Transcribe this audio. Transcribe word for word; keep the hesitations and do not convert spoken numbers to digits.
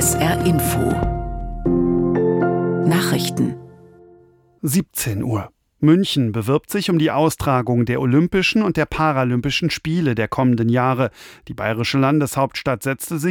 S R Info Nachrichten siebzehn Uhr. München bewirbt sich um die Austragung der Olympischen und der Paralympischen Spiele der kommenden Jahre. Die bayerische Landeshauptstadt setzte sich